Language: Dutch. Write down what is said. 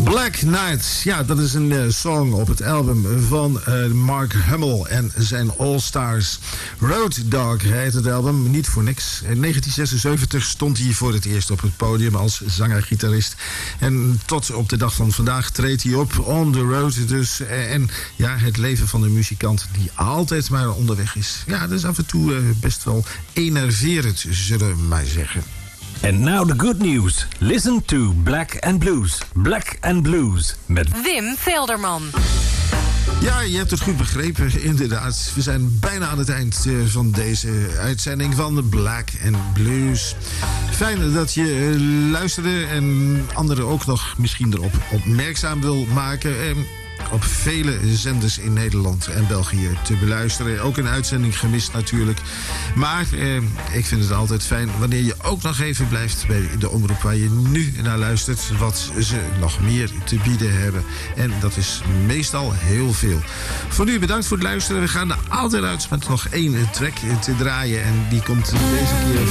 Black Knight, ja, dat is een song op het album van Mark Hummel en zijn All Stars. Road Dog heet het album, niet voor niks. In 1976 stond hij voor het eerst op het podium als zanger-gitarist. En tot op de dag van vandaag treedt hij op on the road. Dus, en ja, het leven van een muzikant die altijd maar onderweg is. Ja, dat is af en toe best wel enerverend, zullen we maar zeggen. And now the good news. Listen to Black and Blues. Black and Blues met Wim Velderman. Ja, je hebt het goed begrepen, inderdaad. We zijn bijna aan het eind van deze uitzending van Black and Blues. Fijn dat je luisterde en anderen ook nog misschien erop opmerkzaam wil maken. Op vele zenders in Nederland en België te beluisteren. Ook een uitzending gemist natuurlijk. Maar ik vind het altijd fijn wanneer je ook nog even blijft bij de omroep waar je nu naar luistert. Wat ze nog meer te bieden hebben. En dat is meestal heel veel. Voor nu bedankt voor het luisteren. We gaan er altijd uit met nog één track te draaien. En die komt deze keer